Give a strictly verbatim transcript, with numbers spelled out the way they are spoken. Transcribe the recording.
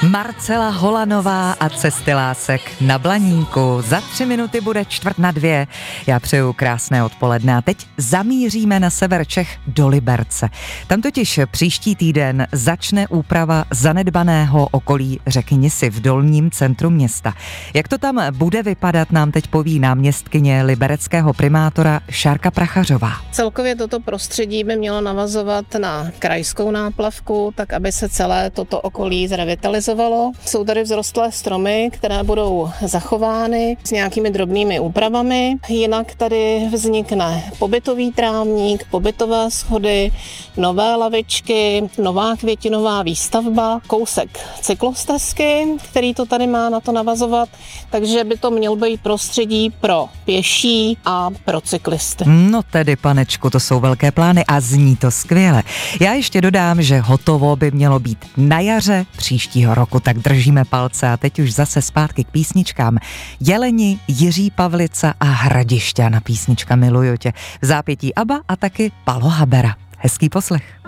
Marcela Holanová a Cesty lásek na Blaníku. Za tři minuty bude čtvrt na dvě. Já přeju krásné odpoledne a teď zamíříme na sever Čech do Liberce. Tam totiž příští týden začne úprava zanedbaného okolí řeky Nisy v dolním centru města. Jak to tam bude vypadat, nám teď poví náměstkyně libereckého primátora Šárka Prachařová. Celkově toto prostředí by mělo navazovat na krajskou náplavku, tak aby se celé toto okolí zrevitalizovalo. Jsou tady vzrostlé stromy, které budou zachovány s nějakými drobnými úpravami. Jinak tady vznikne pobytový trávník, pobytové schody, nové lavičky, nová květinová výstavba, kousek cyklostezky, který to tady má na to navazovat, takže by to mělo být prostředí pro pěší a pro cyklisty. No tedy, panečku, to jsou velké plány a zní to skvěle. Já ještě dodám, že hotovo by mělo být na jaře příštího roku, tak držíme palce a teď už zase zpátky k písničkám. Jeleni, Jiří Pavlica a Hradišťan, písnička Miluju tě. V zápětí Abba a taky Palo Habera. Hezký poslech.